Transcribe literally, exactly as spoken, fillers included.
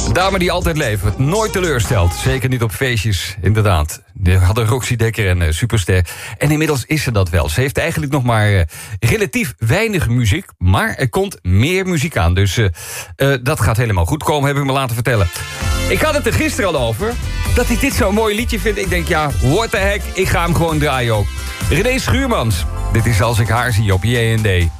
Dame die altijd levert, nooit teleurstelt. Zeker niet op feestjes, inderdaad. We hadden Roxy Dekker en uh, Superster. En inmiddels is ze dat wel. Ze heeft eigenlijk nog maar uh, relatief weinig muziek. Maar er komt meer muziek aan. Dus uh, uh, dat gaat helemaal goed komen, heb ik me laten vertellen. Ik had het er gisteren al over. Dat ik dit zo'n mooi liedje vind. Ik denk, ja, what the heck, ik ga hem gewoon draaien ook. René Schuurmans. Dit is Als ik haar zie op J N D.